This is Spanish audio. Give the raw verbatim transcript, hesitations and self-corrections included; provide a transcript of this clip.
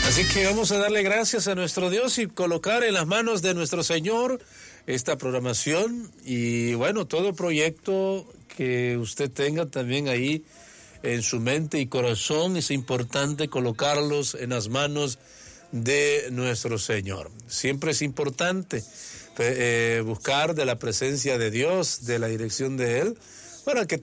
Así que vamos a darle gracias a nuestro Dios y colocar en las manos de nuestro Señor esta programación y bueno, todo proyecto que usted tenga también ahí en su mente y corazón, es importante colocarlos en las manos de nuestro Señor. Siempre es importante eh, buscar de la presencia de Dios, de la dirección de Él, para que